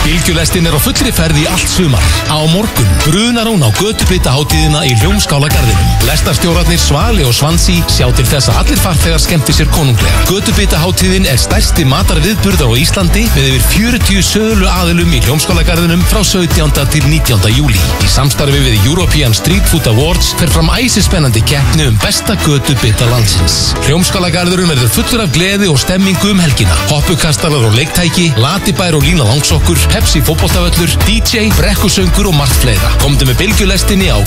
Bylgjulestin á fullri ferð í allt sumar. Á morgun brunar hún á götubritahátíðina í Hljómskálagarðinum. Lestarstjórarnir Svali og Svansi sjá til þess að allir farþegar skemmti sér konunglega. Götubritahátíðin stærsti matarviðburður á Íslandi með yfir 40 sölu aðilum í Hljómskálagarðinum frá 17. til 19. júlí. Í samstarfi við European Street Food Awards fer fram æsispennandi keppni besta götubita landsins. Hljómskálagarðurinn verður fullur af gleði og stemmingu helgina. Hoppukastalar og leiktæki, latibær og lína langsokkur, Pepsi fótboltavöllur, DJ, brekkusöngur og margt fleira. Komdu með Bylgjulestinni á